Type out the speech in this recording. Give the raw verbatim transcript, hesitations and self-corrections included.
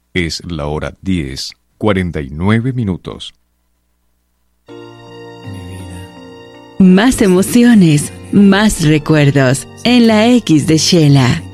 Es la hora diez, cuarenta y nueve minutos. Más emociones, más recuerdos en la X de Shela.